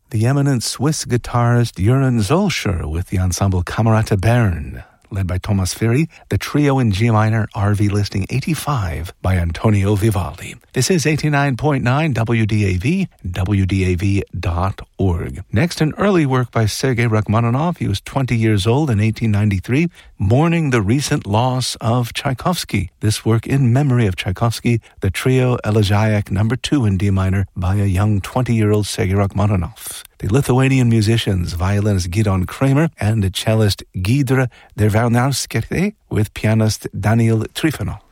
the eminent Swiss guitarist Jürgen Zolscher with the ensemble Camerata Bern, led by Thomas Ferry, the trio in G minor, RV listing 85 by Antonio Vivaldi. This is 89.9 WDAV, WDAV.org. Next, an early work by Sergei Rachmaninoff. He was 20 years old in 1893, mourning the recent loss of Tchaikovsky. This work in memory of Tchaikovsky, the trio Elegiac No. 2 in D minor by a young 20-year-old Sergei Rachmaninoff. The Lithuanian musicians, violinist Gidon Kramer and the cellist Gidre Dervaunauskerte with pianist Daniel Trifonov.